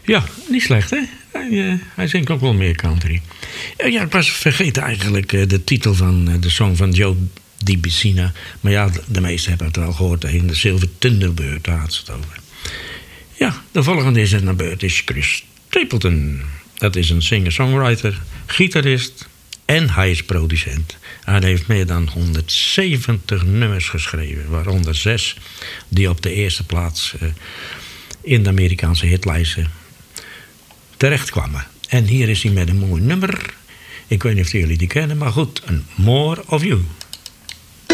Ja, niet slecht, hè? Hij zingt ook wel meer country. Ja, ik was vergeten eigenlijk de titel van de song van Joe DiBiasina. Maar ja, de meesten hebben het wel gehoord. In de Silver Thunderbird, daar had ze het over. Ja, de volgende is aan beurt is Chris Stapleton. Dat is een singer-songwriter, gitarist en hij is producent. Hij heeft meer dan 170 nummers geschreven, waaronder 6 die op de eerste plaats in de Amerikaanse hitlijsten terechtkwamen. En hier is hij met een mooi nummer. Ik weet niet of jullie die kennen, maar goed, een More of You.